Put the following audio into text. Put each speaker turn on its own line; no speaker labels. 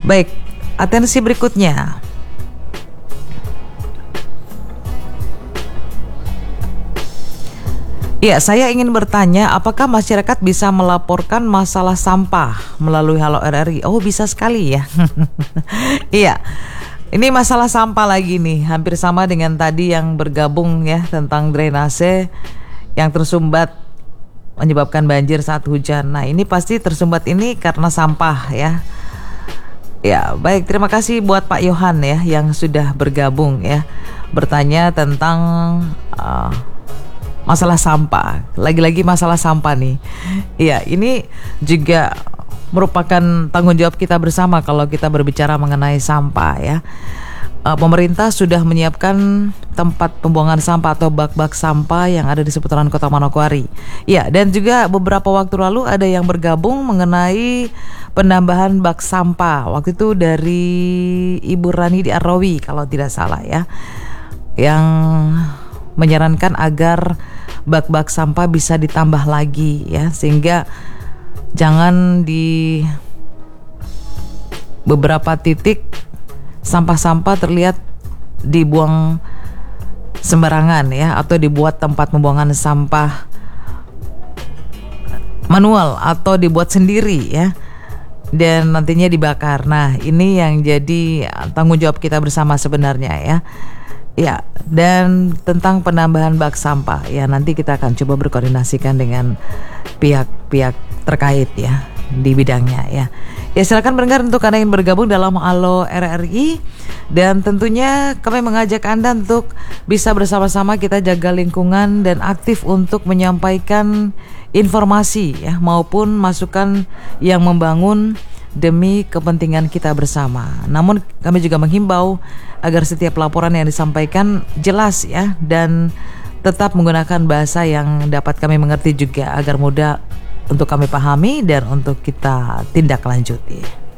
Baik, atensi berikutnya. Ya, saya ingin bertanya, apakah masyarakat bisa melaporkan masalah sampah melalui Halo RRI? Oh, bisa sekali ya. Iya, ini masalah sampah lagi nih, hampir sama dengan tadi yang bergabung ya tentang drainase yang tersumbat menyebabkan banjir saat hujan. Nah, ini pasti tersumbat ini karena sampah ya. Ya, baik, terima kasih buat Pak Yohan ya yang sudah bergabung ya, bertanya tentang masalah sampah. Lagi-lagi masalah sampah nih. Iya, ini juga merupakan tanggung jawab kita bersama kalau kita berbicara mengenai sampah ya. Pemerintah sudah menyiapkan tempat pembuangan sampah atau bak-bak sampah yang ada di seputaran Kota Manokwari. Ya, dan juga beberapa waktu lalu ada yang bergabung mengenai penambahan bak sampah. Waktu itu dari Ibu Rani di Arrawi kalau tidak salah ya, yang menyarankan agar bak-bak sampah bisa ditambah lagi ya, sehingga jangan di beberapa titik sampah-sampah terlihat dibuang sembarangan ya, atau dibuat tempat pembuangan sampah manual atau dibuat sendiri ya, dan nantinya dibakar. Nah, ini yang jadi tanggung jawab kita bersama sebenarnya ya. Ya, dan tentang penambahan bak sampah ya, nanti kita akan coba berkoordinasikan dengan pihak-pihak terkait ya di bidangnya ya. Ya, silakan pendengar untuk Anda yang bergabung dalam Halo RRI, dan tentunya kami mengajak Anda untuk bisa bersama-sama kita jaga lingkungan dan aktif untuk menyampaikan informasi ya maupun masukan yang membangun demi kepentingan kita bersama. Namun kami juga menghimbau agar setiap laporan yang disampaikan jelas ya, dan tetap menggunakan bahasa yang dapat kami mengerti juga agar mudah untuk kami pahami dan untuk kita tindak lanjuti.